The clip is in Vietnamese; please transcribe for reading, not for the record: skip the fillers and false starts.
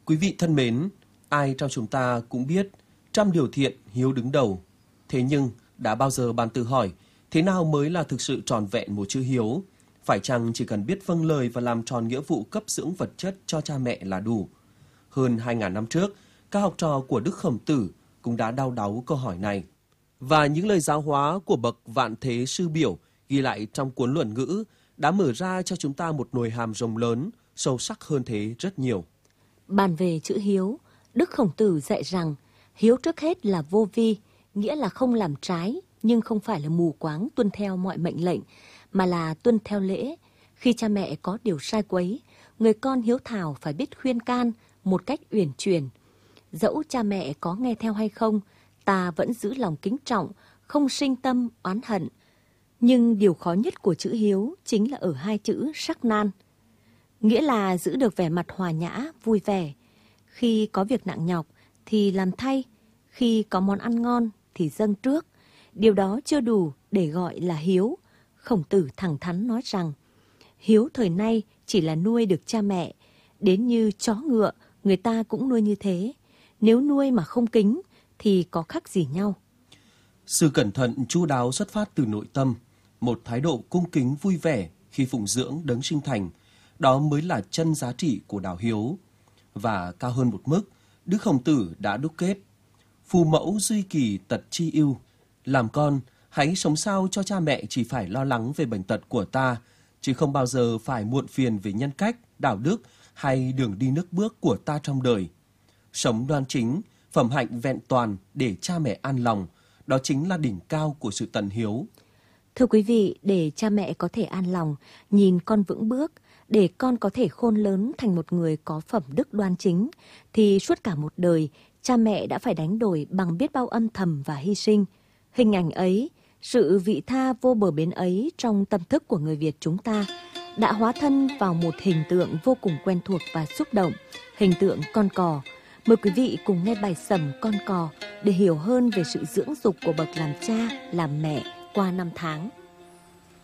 Quý vị thân mến, ai trong chúng ta cũng biết trăm điều thiện hiếu đứng đầu. Thế nhưng, đã bao giờ bạn tự hỏi, thế nào mới là thực sự trọn vẹn một chữ hiếu? Phải chăng chỉ cần biết vâng lời và làm tròn nghĩa vụ cấp dưỡng vật chất cho cha mẹ là đủ? Hơn 2.000 năm trước, các học trò của Đức Khổng Tử cũng đã đau đáu câu hỏi này. Và những lời giáo hóa của bậc Vạn Thế Sư Biểu ghi lại trong cuốn Luận Ngữ đã mở ra cho chúng ta một nồi hàm rồng lớn, sâu sắc hơn thế rất nhiều. Bàn về chữ hiếu, Đức Khổng Tử dạy rằng hiếu trước hết là vô vi, nghĩa là không làm trái nhưng không phải là mù quáng tuân theo mọi mệnh lệnh, mà là tuân theo lễ. Khi cha mẹ có điều sai quấy, người con hiếu thảo phải biết khuyên can một cách uyển chuyển. Dẫu cha mẹ có nghe theo hay không, ta vẫn giữ lòng kính trọng, không sinh tâm oán hận. Nhưng điều khó nhất của chữ hiếu chính là ở hai chữ sắc nan. Nghĩa là giữ được vẻ mặt hòa nhã, vui vẻ. Khi có việc nặng nhọc thì làm thay, khi có món ăn ngon thì dâng trước. Điều đó chưa đủ để gọi là hiếu. Khổng Tử thẳng thắn nói rằng, hiếu thời nay chỉ là nuôi được cha mẹ, đến như chó ngựa người ta cũng nuôi như thế. Nếu nuôi mà không kính thì có khác gì nhau. Sự cẩn thận chu đáo xuất phát từ nội tâm, một thái độ cung kính vui vẻ khi phụng dưỡng đấng sinh thành, đó mới là chân giá trị của đạo hiếu. Và cao hơn một mức, Đức Khổng Tử đã đúc kết: phù mẫu duy kỳ tật chi ưu. Làm con, hãy sống sao cho cha mẹ chỉ phải lo lắng về bệnh tật của ta, chứ không bao giờ phải muộn phiền về nhân cách, đạo đức hay đường đi nước bước của ta trong đời. Sống đoan chính, phẩm hạnh vẹn toàn để cha mẹ an lòng, đó chính là đỉnh cao của sự tận hiếu. Thưa quý vị, để cha mẹ có thể an lòng, nhìn con vững bước, để con có thể khôn lớn thành một người có phẩm đức đoan chính, thì suốt cả một đời, cha mẹ đã phải đánh đổi bằng biết bao âm thầm và hy sinh. Hình ảnh ấy, sự vị tha vô bờ bến ấy trong tâm thức của người Việt chúng ta đã hóa thân vào một hình tượng vô cùng quen thuộc và xúc động, hình tượng con cò. Mời quý vị cùng nghe bài Sẩm Con Cò để hiểu hơn về sự dưỡng dục của bậc làm cha, làm mẹ qua năm tháng.